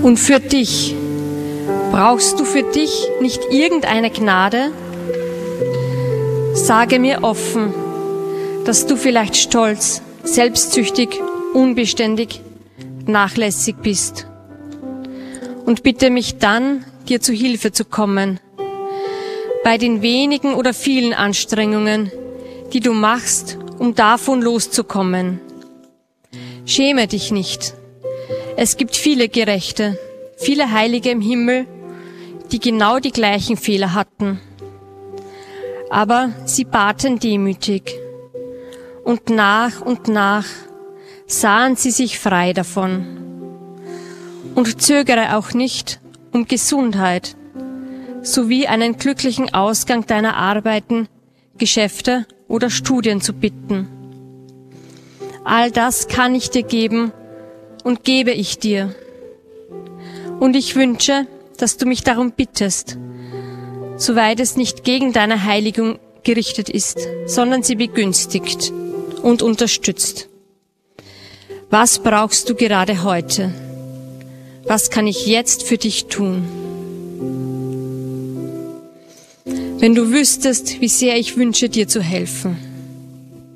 Und für dich, brauchst du für dich nicht irgendeine Gnade? Sage mir offen, dass du vielleicht stolz, selbstsüchtig, unbeständig, nachlässig bist. Und bitte mich dann, dir zu Hilfe zu kommen, bei den wenigen oder vielen Anstrengungen, die du machst, um davon loszukommen. Schäme dich nicht. Es gibt viele Gerechte, viele Heilige im Himmel, die genau die gleichen Fehler hatten. Aber sie baten demütig. Und nach sahen sie sich frei davon. Und zögere auch nicht um Gesundheit, sowie einen glücklichen Ausgang deiner Arbeiten, Geschäfte oder Studien zu bitten. All das kann ich dir geben und gebe ich dir. Und ich wünsche, dass du mich darum bittest, soweit es nicht gegen deine Heiligung gerichtet ist, sondern sie begünstigt und unterstützt. Was brauchst du gerade heute? Was kann ich jetzt für dich tun? Wenn du wüsstest, wie sehr ich wünsche, dir zu helfen.